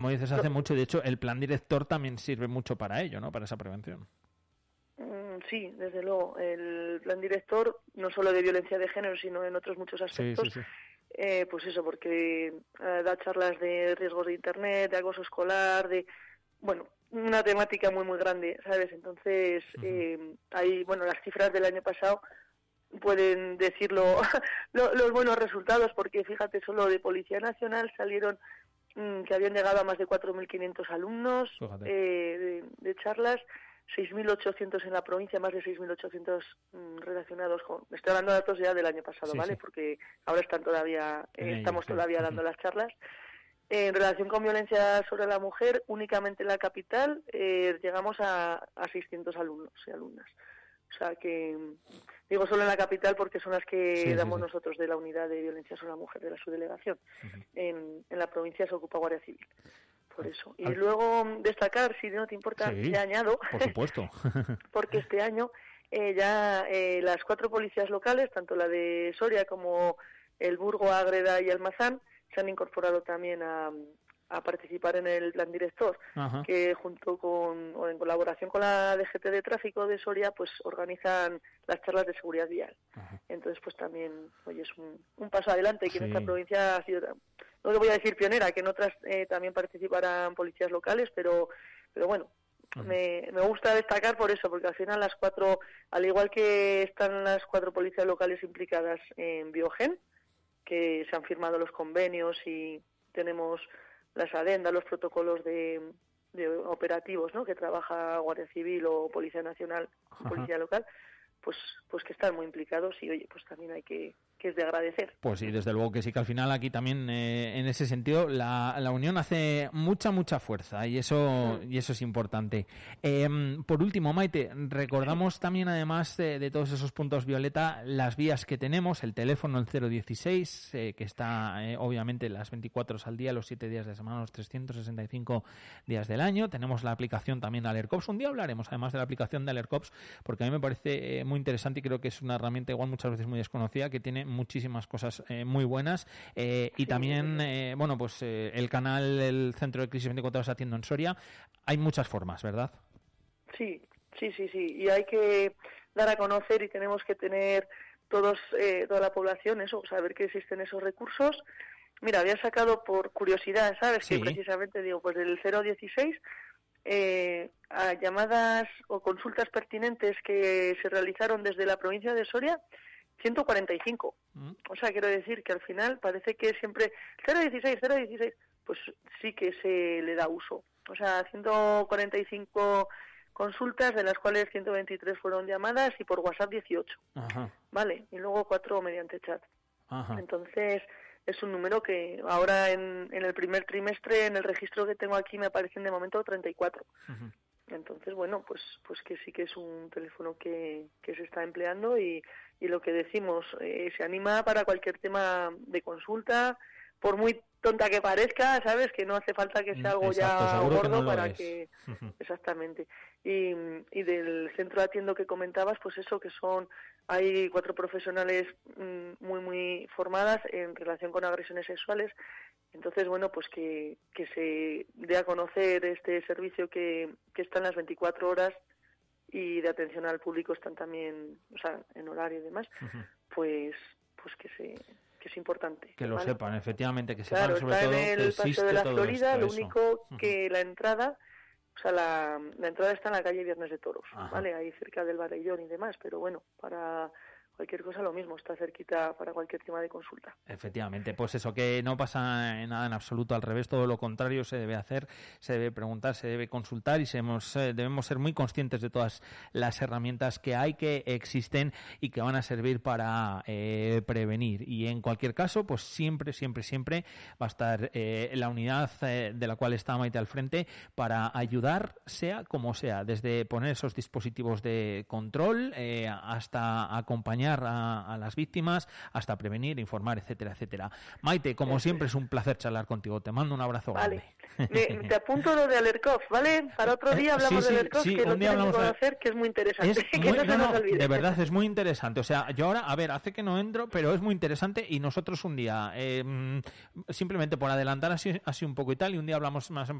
como dices, hace mucho. De hecho, el plan director también sirve mucho para ello, ¿no? Para esa prevención. Sí, desde luego. El plan director, no solo de violencia de género, sino en otros muchos aspectos. Sí. Pues eso, porque da charlas de riesgos de Internet, de acoso escolar, una temática muy, muy grande, ¿sabes? Entonces, las cifras del año pasado pueden decirlo los buenos resultados, porque fíjate, solo de Policía Nacional salieron que habían llegado a más de 4.500 alumnos de charlas, 6.800 en la provincia, más de 6.800 relacionados con... Estoy hablando de datos ya del año pasado, ¿vale? Sí. Porque ahora estamos todavía dando las charlas. En relación con violencia sobre la mujer, únicamente en la capital llegamos a 600 alumnos y alumnas. O sea que, digo solo en la capital porque son las que damos nosotros de la unidad de violencia sobre la mujer de la subdelegación. En la provincia se ocupa Guardia Civil. Por eso. Y luego destacar, si no te importa, ya añado, por supuesto. porque este año las 4 policías locales, tanto la de Soria como el Burgo, Ágreda y Almazán, se han incorporado también a participar en el plan director, que en colaboración con la DGT de Tráfico de Soria, pues organizan las charlas de seguridad vial. Entonces, pues también, oye, es un paso adelante, que en esta provincia ha sido, no le voy a decir pionera, que en otras también participarán policías locales, pero bueno, me gusta destacar por eso, porque al final las 4, al igual que están las 4 policías locales implicadas en Biogen, que se han firmado los convenios y tenemos las adendas, los protocolos de operativos, ¿no?, que trabaja Guardia Civil o Policía Nacional, Policía Local, pues que están muy implicados y, oye, pues también hay que es de agradecer. Pues sí, desde luego que sí, que al final aquí también en ese sentido la unión hace mucha fuerza y eso es importante. Por último, Maite, recordamos también, además de todos esos puntos violeta, las vías que tenemos, el teléfono, el 016, que está obviamente las 24 horas al día, los 7 días de semana, los 365 días del año. Tenemos la aplicación también de Alercops. Un día hablaremos además de la aplicación de Alercops, porque a mí me parece muy interesante y creo que es una herramienta igual muchas veces muy desconocida, que tiene muchísimas cosas muy buenas, y también el canal, el Centro de Crisis 24 horas atiendo en Soria. Hay muchas formas, ¿verdad? Sí, y hay que dar a conocer y tenemos que tener toda la población saber que existen esos recursos. Mira, había sacado por curiosidad, ¿sabes? Que precisamente digo, pues del 016 a llamadas o consultas pertinentes que se realizaron desde la provincia de Soria, 145. O sea, quiero decir que al final parece que siempre 016, pues sí que se le da uso. O sea, 145 consultas, de las cuales 123 fueron llamadas y por WhatsApp 18. Vale, y luego 4 mediante chat. Entonces, es un número que ahora en el primer trimestre, en el registro que tengo aquí, me aparecen de momento 34. Entonces, bueno, pues que sí que es un teléfono que se está empleando y lo que decimos, se anima para cualquier tema de consulta, por muy tonta que parezca, ¿sabes? Que no hace falta que sea algo ya gordo para que... Exactamente. Y del centro de atiendo que comentabas, pues eso, que hay 4 profesionales muy formadas en relación con agresiones sexuales. Entonces, bueno, pues que se dé a conocer este servicio que está en las 24 horas y de atención al público están también, o sea, en horario y demás, pues que es importante. Que lo sepan, efectivamente, que sepan sobre está todo en el Paseo de la Florida, lo único que la entrada, o sea, la entrada está en la calle Viernes de Toros, ¿vale? Ahí cerca del Barellón y demás, pero bueno, para cualquier cosa lo mismo, está cerquita para cualquier tema de consulta. Efectivamente, pues eso, que no pasa nada en absoluto, al revés, todo lo contrario se debe hacer, se debe preguntar, se debe consultar y debemos ser muy conscientes de todas las herramientas que hay, que existen y que van a servir para prevenir. Y en cualquier caso, pues siempre va a estar la unidad de la cual está Maite al frente para ayudar, sea como sea, desde poner esos dispositivos de control hasta acompañar a las víctimas, hasta prevenir, informar, etcétera. Maite, como siempre, es un placer charlar contigo. Te mando un abrazo grande. Te apunto lo de Alercops, ¿vale? Para otro día hablamos de Alercops, que lo tienes que conocer, que es muy interesante. Que no se nos olvide. De verdad, es muy interesante. O sea, yo ahora, hace que no entro, pero es muy interesante y nosotros un día, simplemente por adelantar así un poco y tal, y un día hablamos más